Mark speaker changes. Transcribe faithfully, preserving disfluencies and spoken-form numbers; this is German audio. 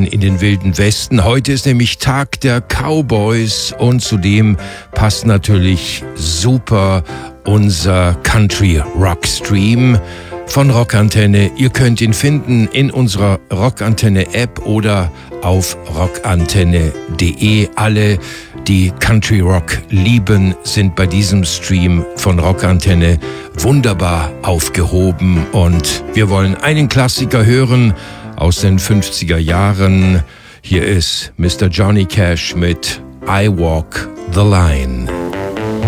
Speaker 1: in den Wilden Westen. Heute ist nämlich Tag der Cowboys und zudem passt natürlich super unser Country Rock Stream von Rockantenne. Ihr könnt ihn finden in unserer Rockantenne App oder auf rockantenne punkt de. Alle, die Country Rock lieben, sind bei diesem Stream von Rockantenne wunderbar aufgehoben. Und wir wollen einen Klassiker hören aus den fünfziger Jahren. Hier ist Mister Johnny Cash mit I Walk the Line.